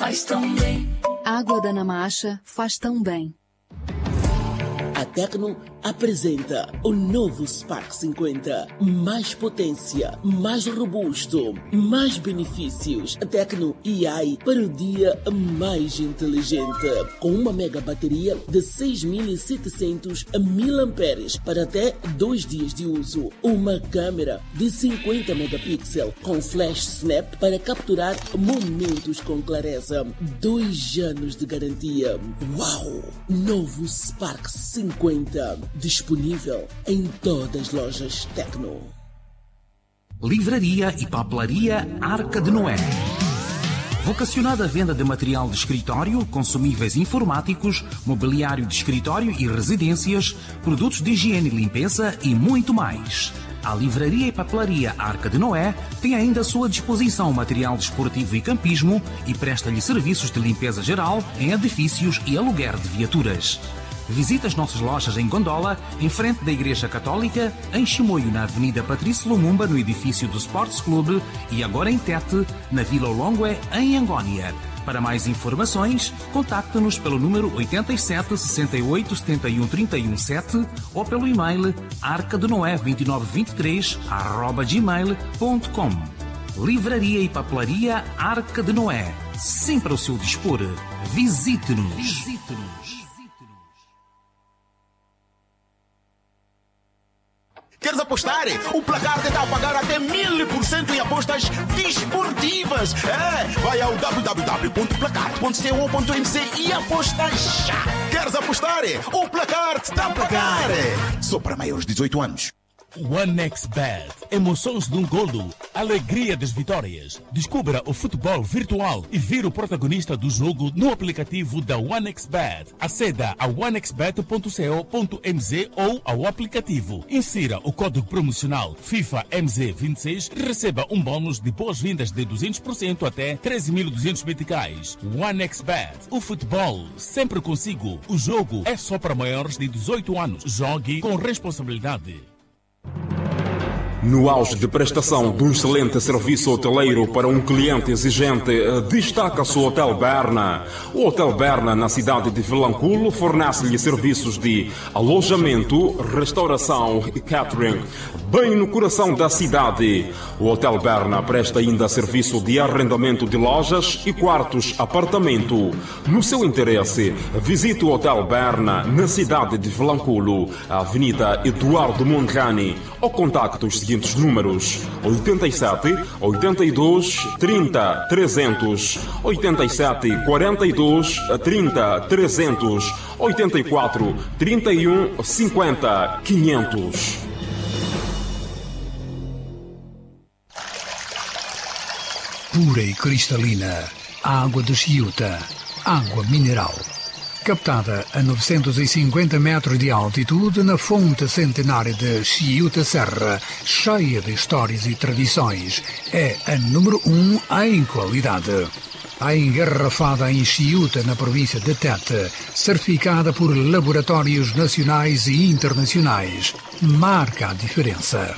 faz tão bem. Água da Namacha faz tão bem. A Tecno apresenta o novo Spark 50. Mais potência, mais robusto, mais benefícios. A Tecno AI para o dia mais inteligente. Com uma mega bateria de 6.700 mAh para até 2 dias de uso. Uma câmera de 50 megapixels com flash snap para capturar momentos com clareza. 2 anos de garantia. Uau! Novo Spark 50. Disponível em todas as lojas Tecno. Livraria e papelaria Arca de Noé. Vocacionada à venda de material de escritório, consumíveis informáticos, mobiliário de escritório e residências, produtos de higiene e limpeza e muito mais. A Livraria e Papelaria Arca de Noé tem ainda à sua disposição material desportivo e campismo e presta-lhe serviços de limpeza geral em edifícios e aluguer de viaturas. Visite as nossas lojas em Gondola, em frente da Igreja Católica, em Chimoio, na Avenida Patrício Lumumba, no edifício do Sports Club, e agora em Tete, na Vila Longue, em Angónia. Para mais informações, contacte-nos pelo número 87 68 71 31 7 ou pelo e-mail arcadenoé2923@gmail.com. Livraria e Papelaria Arca de Noé, sempre ao seu dispor. Visite-nos. Queres apostar? O Placar te dá a pagar até 1000% em apostas desportivas. Vai ao www.placar.co.mz e aposta já. Queres apostar? O Placar te dá a pagar. Só para maiores de 18 anos. OneXBet. Emoções de um golo. Alegria das vitórias. Descubra o futebol virtual e vira o protagonista do jogo no aplicativo da OneXBet. Aceda a onexbet.co.mz ou ao aplicativo. Insira o código promocional FIFA MZ26 e receba um bônus de boas-vindas de 200% até 13.200 meticais. OneXBet. O futebol sempre consigo. O jogo é só para maiores de 18 anos. Jogue com responsabilidade. No auge de prestação de um excelente serviço hoteleiro para um cliente exigente, destaca-se o Hotel Berna. O Hotel Berna, na cidade de Vilanculo, fornece-lhe serviços de alojamento, restauração e catering, bem no coração da cidade. O Hotel Berna presta ainda serviço de arrendamento de lojas e quartos apartamento. No seu interesse, visite o Hotel Berna na cidade de Vilanculo, a Avenida Eduardo Mondlane, ou contacte os seguintes números: 87 82 30 300, 87 42 30 300, 84 31 50 500. Pura e cristalina, água de Chiuta, água mineral. Captada a 950 metros de altitude na fonte centenária de Chiuta Serra, cheia de histórias e tradições, é a número 1 em qualidade. A engarrafada em Chiuta, na província de Tete, certificada por laboratórios nacionais e internacionais, marca a diferença.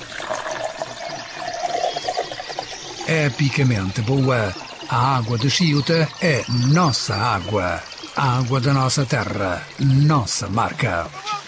Epicamente boa, a água de Chiuta é nossa água. A água da nossa terra, nossa marca.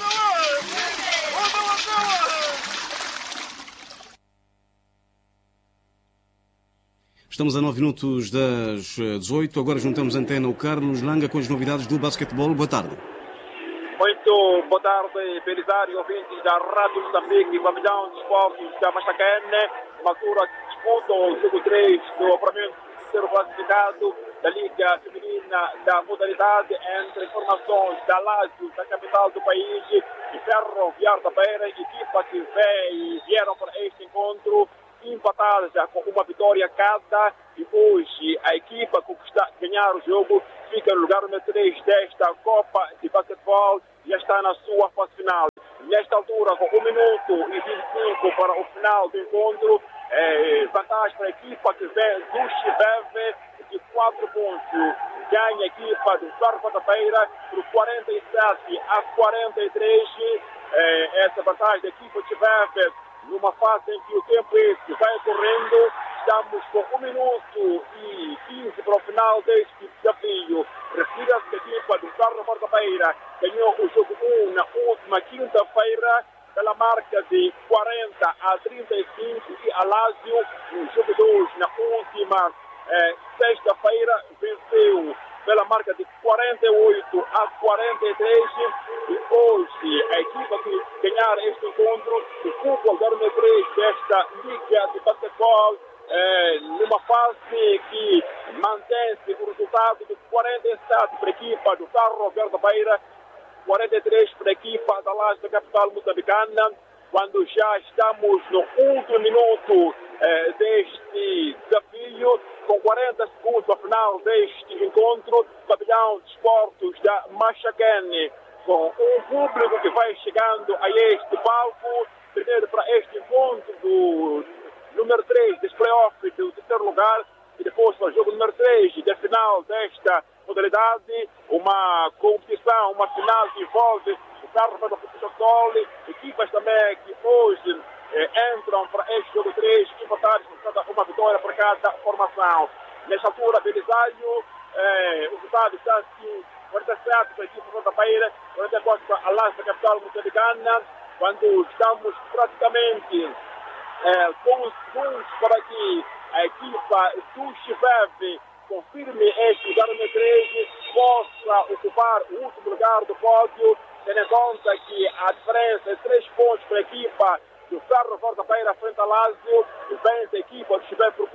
Estamos a 9 minutos das 18. Agora juntamos a antena o Carlos Langa com as novidades do basquetebol. Boa tarde. Muito boa tarde, Belisário, ouvintes da Rádio Moçambique, pavilhão de esportes da Machacane. Matura disputa o jogo 3 do apuramento do terceiro classificado da Liga Feminina da modalidade, entre formações da Lazio, da capital do país, e Ferro Viar da Beira, equipa que vieram para este encontro empatadas já com uma vitória cada, e hoje a equipa que ganhar o jogo fica no lugar número 3 desta Copa de Basquetebol e já está na sua fase final. Nesta altura, com 1 minuto e 25 para o final do encontro, vantagem para a equipa que vem do Chiveve de 4 pontos. Ganha a equipa do Ferro da Beira por 47-43. Essa vantagem da equipa de Chiveve, numa fase em que o tempo vai correndo, estamos com 1 minuto e 15 para o final deste desafio. Refira-se que a equipa do Carro Porta Beira ganhou o jogo 1 na última quinta-feira pela marca de 40-35 e a Lazio, no jogo 2 na última sexta-feira, venceu pela marca de 48-43 e hoje a equipa que ganhar este encontro ocupa o lugar 3 desta Liga de Basquetebol, numa fase que mantém-se o resultado de 47 para a equipa do Carro Verde Beira, 43 para a equipa da Laje da capital moçambicana, quando já estamos no último minuto deste desafio, com 40 segundos ao final deste encontro, pavilhão de esportes da Machacane, com um público que vai chegando a este palco, primeiro para este encontro do número 3 deste playoff do terceiro lugar, e depois para o jogo número 3 da final desta modalidade, uma competição, uma final que envolve o Carro do Futebol, equipas também que hoje entram para este jogo 3, empatados por uma vitória para cada formação. Nesta altura, Belisário, o resultado está assim, 47 para a equipa da Beira, 44 para a Laje da capital moçambicana, quando estamos praticamente com segundos para que a equipa do Chiveve confirme este lugar número 3, possa ocupar o último lugar do pódio, tendo em conta que a diferença é 3 pontos para a equipa do Ferro Porta Beira frente a Lazio, e vence a equipa do Chiveve por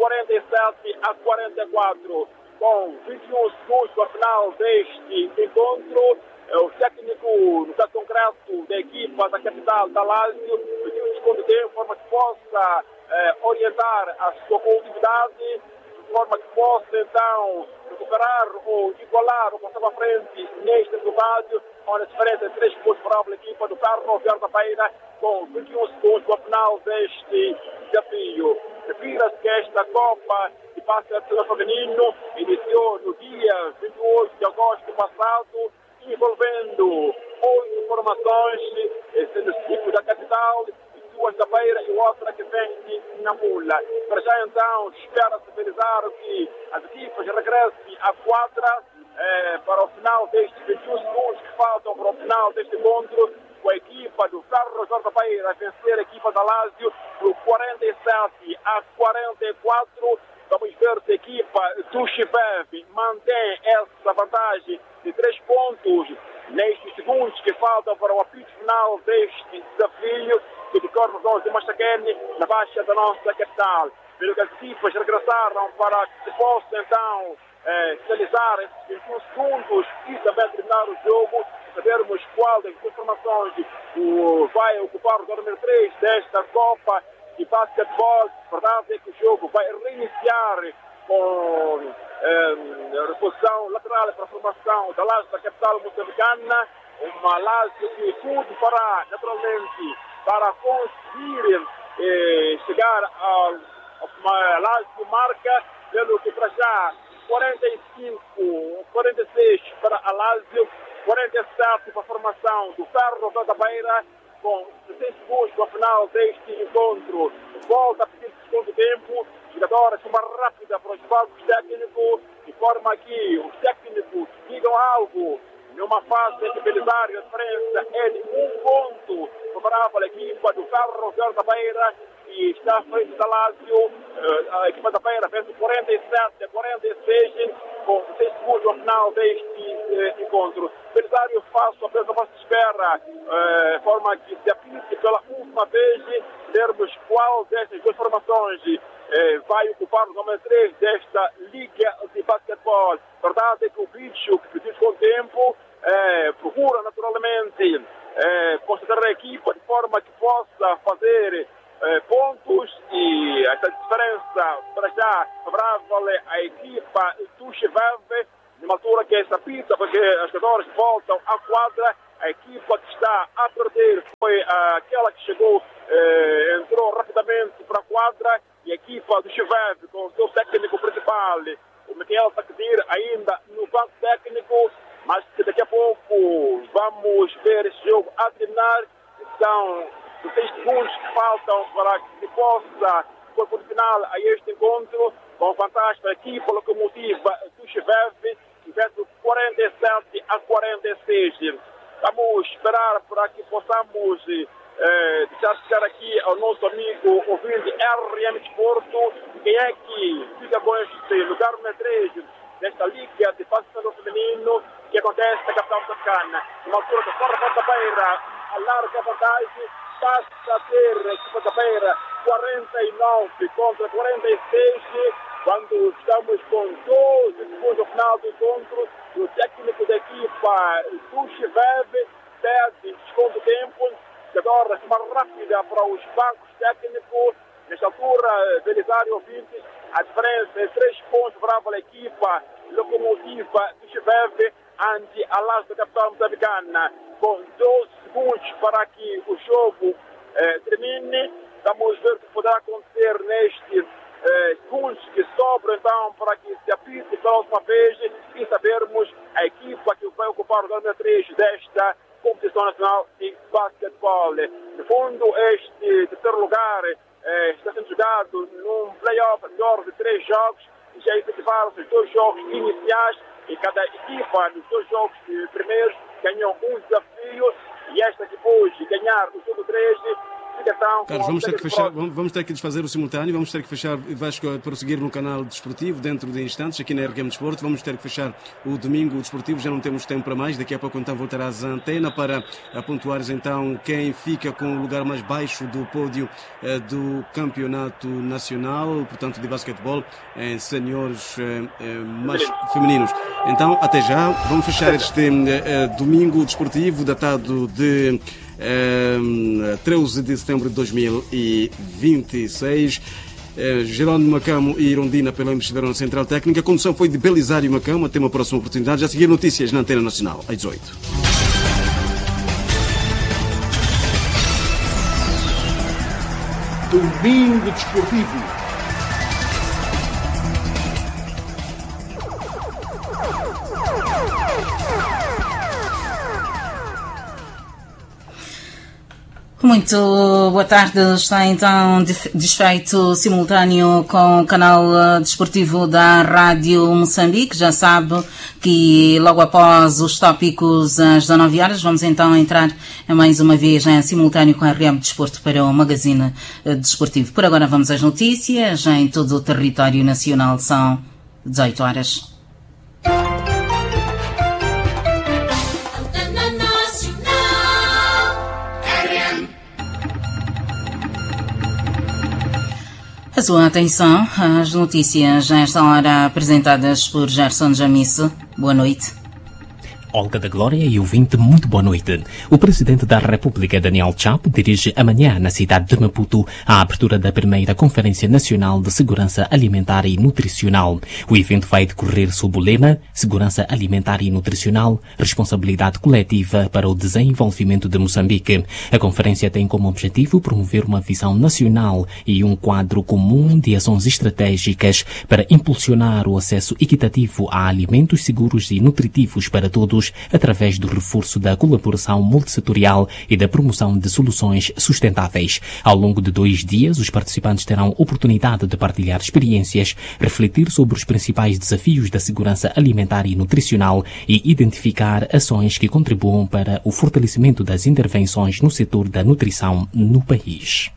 47-44. Com 21 segundos para o final deste encontro, o técnico, no caso concreto, da equipa da capital da Lazio, pediu um segundo tempo, de forma que possa orientar a sua coletividade, de forma que possa então recuperar ou igualar ou passar para frente neste resultado, onde a diferença é 3 pontos para a equipa do Carro Verde Beira, com 21 segundos para o final deste desafio. Refira-se que esta Copa de Basquetebol Feminino iniciou no dia 28 de agosto passado, envolvendo 8 formações, sendo 5 da capital, 2 da Beira e outra que vem de Nampula. Para já então espera-se realizar que as equipas regressem à quadra para o final destes 21 segundos que faltam para o final deste encontro, com a equipa do Carro Jorge Beira a vencer a equipa da Lazio por 47-44. Vamos ver se a equipa do Chiveve mantém essa vantagem de 3 pontos nestes segundos que faltam para o apito final deste desafio que decorre nos olhos de Machacane, na baixa da nossa capital. Pelo que as equipas regressaram para que se possa então finalizar esses 21 segundos e também terminar o jogo, sabermos qual das duas formações vai ocupar o lugar número 3 desta Copa de Basquetebol. A verdade é que o jogo vai reiniciar com a reposição lateral para a formação da Laje da capital moçambicana, uma Laje que tudo fará naturalmente para conseguir chegar a uma Laje que marca, pelo que para já 46 para a Lazio, 47 para a formação do Ferro da Beira, com 16 segundos para o final deste encontro. Volta a pedir segundo tempo, jogadores de uma rápida para os bancos técnicos, de forma que os técnicos digam algo numa fase de Belisário. A diferença é de 1 ponto favorável à equipa do Ferro da Beira, e está à frente da Lazio. A equipa da Beira vence 47-46, com 6 segundos ao final deste encontro. Belisário faz a vossa espera, de forma que se apite pela última vez, vermos qual destas duas formações vai ocupar o número 3 desta Liga de Basquetebol. A verdade é que o bicho que pediu com o tempo procura naturalmente concentrar a equipa de forma que possa fazer pontos, e essa diferença para já favorável à equipa do Chiveve, numa altura que essa pizza, porque os jogadores voltam à quadra. A equipa que está a perder foi aquela que chegou, entrou rapidamente para a quadra, e a equipa do Chiveve, com o seu técnico principal, o Miguel Takdir, ainda no banco técnico, mas que daqui a pouco vamos ver esse jogo a terminar. São os 6 segundos que faltam para que se possa, por final a este encontro, com vantagem para a equipa locomotiva do Chiveve, que vence 47-46. Vamos esperar para que possamos deixar chegar aqui ao nosso amigo ouvinte RM Desporto, quem é que fica com este lugar número 3 desta Liga de Basquetebol Feminino que acontece na capital moçambicana. Uma altura que fora da Beira, a larga vantagem, passa a ter a equipa da Beira 49 contra 46, quando estamos com 12 segundos ao final do encontro. O técnico da equipa do Chiveve pede desconto de tempo, agora mais rápida para os bancos técnicos. Nesta altura, Belisário ouvintes, a diferença é 3 pontos para a equipa locomotiva do Chiveve ante a Laje da capital moçambicana, com 12 segundos para que o jogo termine. Vamos ver o que poderá acontecer nestes segundos que sobram, então, para que se apite pela última vez e sabermos a equipa que vai ocupar o lugar número 3 desta competição nacional de basquetebol. No fundo, este terceiro lugar está sendo jogado num play-off melhor de 3 jogos, e já efetivaram-se os 2 jogos iniciais, e cada equipa nos 2 jogos primeiros ganhou um desafio, e esta que pôde ganhar o jogo 3. Carlos, vamos ter que desfazer o simultâneo, vamos ter que fechar, vais prosseguir no canal desportivo dentro de instantes, aqui na RGM Desporto. Vamos ter que fechar o domingo desportivo, já não temos tempo para mais. Daqui a pouco então voltarás à antena para pontuares então quem fica com o lugar mais baixo do pódio do campeonato nacional, portanto de basquetebol em senhores femininos. Então até já, vamos fechar este domingo desportivo datado de 13 de setembro de 2026. Jerónimo Macamo e Irondina pela estiveram na Central Técnica. A condução foi de Belisário Macamo. Até uma próxima oportunidade. Já seguir notícias na Antena Nacional às 18. Domingo desportivo. Muito boa tarde. Está então desfeito simultâneo com o canal desportivo da Rádio Moçambique. Já sabe que logo após os tópicos às 19 horas vamos então entrar mais uma vez em simultâneo com a RM Desporto para o Magazine Desportivo. Por agora vamos às notícias em todo o território nacional. São 18 horas. A sua atenção, as notícias a esta hora apresentadas por Gerson Jamice. Boa noite. Olga da Glória e ouvinte, muito boa noite. O Presidente da República, Daniel Chapo, dirige amanhã na cidade de Maputo a abertura da primeira Conferência Nacional de Segurança Alimentar e Nutricional. O evento vai decorrer sob o lema Segurança Alimentar e Nutricional, Responsabilidade Coletiva para o Desenvolvimento de Moçambique. A conferência tem como objetivo promover uma visão nacional e um quadro comum de ações estratégicas para impulsionar o acesso equitativo a alimentos seguros e nutritivos para todos, através do reforço da colaboração multissetorial e da promoção de soluções sustentáveis. Ao longo de 2 dias, os participantes terão oportunidade de partilhar experiências, refletir sobre os principais desafios da segurança alimentar e nutricional e identificar ações que contribuam para o fortalecimento das intervenções no setor da nutrição no país.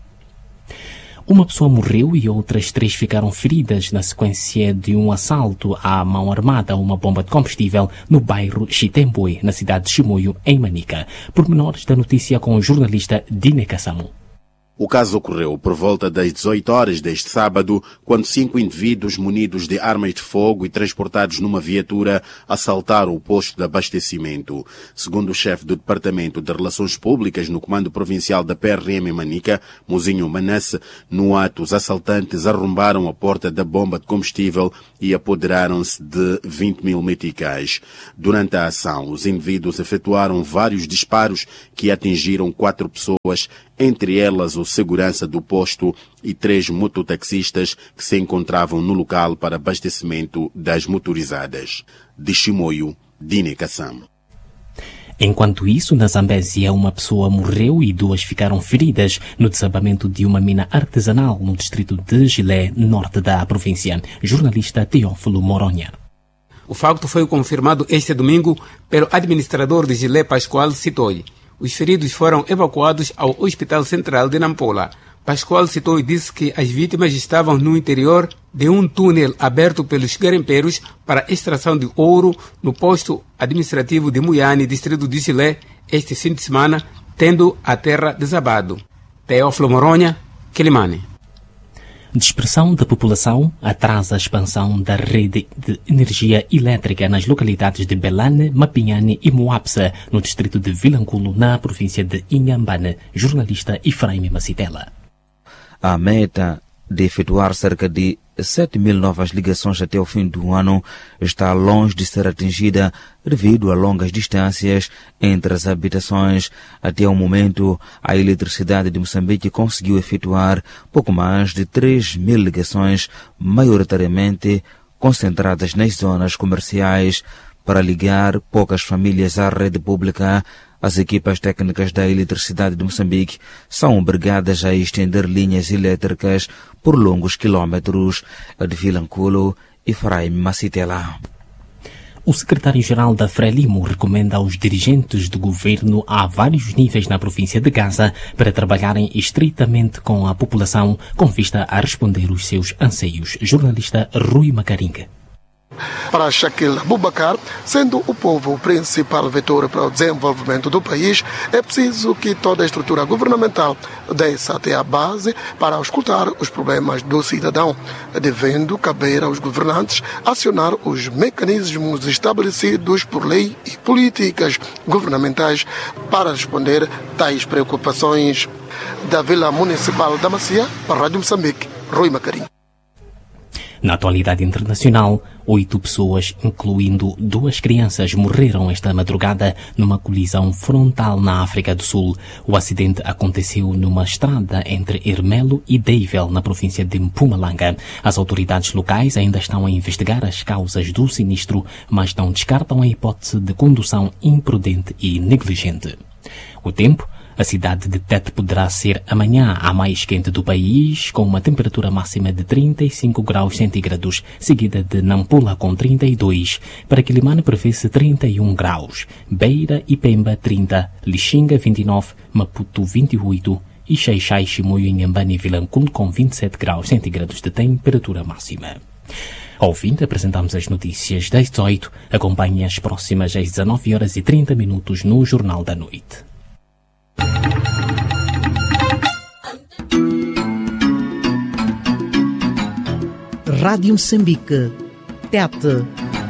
Uma pessoa morreu e outras 3 ficaram feridas na sequência de um assalto à mão armada a uma bomba de combustível no bairro Chitemboi, na cidade de Chimoio, em Manica. Pormenores da notícia com o jornalista Dine Kassamo. O caso ocorreu por volta das 18 horas deste sábado, quando 5 indivíduos munidos de armas de fogo e transportados numa viatura assaltaram o posto de abastecimento. Segundo o chefe do Departamento de Relações Públicas no Comando Provincial da PRM Manica, Mozinho Manasse, no ato os assaltantes arrombaram a porta da bomba de combustível e apoderaram-se de 20 mil meticais. Durante a ação, os indivíduos efetuaram vários disparos que atingiram 4 pessoas, entre elas o segurança do posto e 3 mototaxistas que se encontravam no local para abastecimento das motorizadas. De Chimoio, Dine Kassam. Enquanto isso, na Zambésia, uma pessoa morreu e 2 ficaram feridas no desabamento de uma mina artesanal no distrito de Gilé, norte da província. Jornalista Teófilo Moronha. O facto foi confirmado este domingo pelo administrador de Gilé, Pascoal Sitoi. Os feridos foram evacuados ao Hospital Central de Nampula. Pascoal Sitoi disse que as vítimas estavam no interior de um túnel aberto pelos garimpeiros para extração de ouro no posto administrativo de Muiane, distrito de Gilé, este fim de semana, tendo a terra desabado. Teófilo Moronha, Quilimane. Dispersão da população atrasa a expansão da rede de energia elétrica nas localidades de Belane, Mapinhane e Moapsa, no distrito de Vilanculo, na província de Inhambane. Jornalista Efraim Macitela. A meta de efetuar cerca de 7.000 novas ligações até o fim do ano está longe de ser atingida devido a longas distâncias entre as habitações. Até o momento, a Eletricidade de Moçambique conseguiu efetuar pouco mais de 3.000 ligações, maioritariamente concentradas nas zonas comerciais, para ligar poucas famílias à rede pública. As equipas técnicas da Eletricidade de Moçambique são obrigadas a estender linhas elétricas por longos quilómetros. De Vilanculo, Efraim Macitela. O secretário-geral da Frelimo recomenda aos dirigentes do governo a vários níveis na província de Gaza para trabalharem estritamente com a população com vista a responder os seus anseios. Jornalista Rui Macaringa. Para Shakil Abubakar, sendo o povo o principal vetor para o desenvolvimento do país, é preciso que toda a estrutura governamental desça até a base para escutar os problemas do cidadão, devendo caber aos governantes acionar os mecanismos estabelecidos por lei e políticas governamentais para responder tais preocupações. Da Vila Municipal da Macia, para a Rádio Moçambique, Rui Macarim. Na atualidade internacional, 8 pessoas, incluindo 2 crianças, morreram esta madrugada numa colisão frontal na África do Sul. O acidente aconteceu numa estrada entre Ermelo e Deivel, na província de Mpumalanga. As autoridades locais ainda estão a investigar as causas do sinistro, mas não descartam a hipótese de condução imprudente e negligente. O tempo. A cidade de Tete poderá ser amanhã a mais quente do país, com uma temperatura máxima de 35 graus centígrados, seguida de Nampula com 32. Para Quilimane prevê-se 31 graus. Beira e Pemba 30, Lixinga 29, Maputo 28 e Xaixai, Chimoio, Inhambane e Vilanculo com 27 graus centígrados de temperatura máxima. Ao fim, apresentamos as notícias das 18. Acompanhe as próximas às 19h30 no Jornal da Noite. Rádio Moçambique, Tete.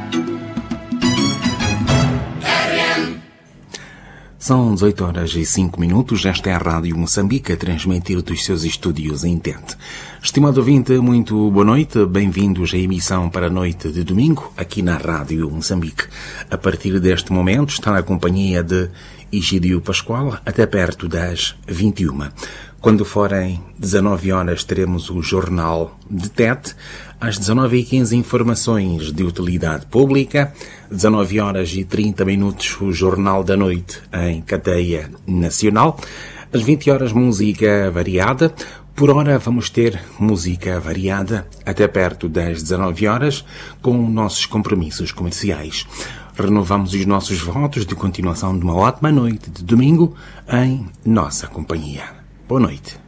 São 18h05. Esta é a Rádio Moçambique a transmitir dos seus estúdios em Tete. Estimado ouvinte, muito boa noite. Bem-vindos à emissão para a noite de domingo, aqui na Rádio Moçambique. A partir deste momento está na companhia de Egídio Pascoal até perto das 21. Quando forem 19 horas teremos o Jornal de Tete. Às 19h15 informações de utilidade pública. 19h30 o Jornal da Noite em cadeia nacional. Às 20 horas música variada. Por hora vamos ter música variada até perto das 19 horas com nossos compromissos comerciais. Renovamos os nossos votos de continuação de uma ótima noite de domingo em nossa companhia. Boa noite.